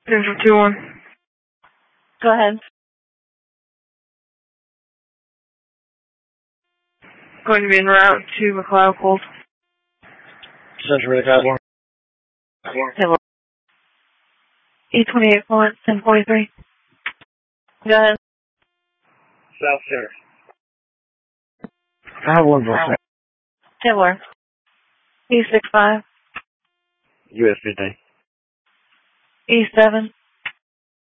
Central 2-1. Go ahead. Going to be en route to McLeod Cold. Central McLeod. E28 Florence, 1043. Go ahead. South Center. 514. Taylor. E65. US 15. E7.